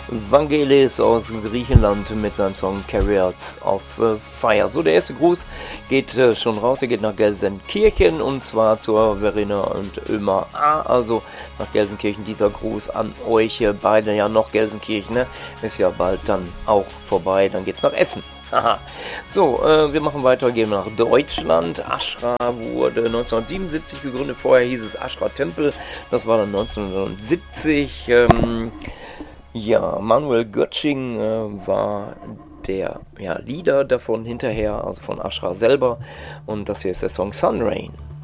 Vangelis aus Griechenland mit seinem Song Chariots of Fire. So, der erste Gruß geht schon raus, er geht nach Gelsenkirchen und zwar zur Verena und Ömer A. Also nach Gelsenkirchen dieser Gruß an euch beide. Ja, noch Gelsenkirchen, ne? Ist ja bald dann auch vorbei, dann geht's nach Essen. Aha. So, wir machen weiter, gehen nach Deutschland. Ashra wurde 1977 gegründet, vorher hieß es Ashra Tempel, das war dann 1970. Ja, Manuel Göttsching war der Leader davon hinterher, also von Ashra selber, und das hier ist der Song Sun Rain.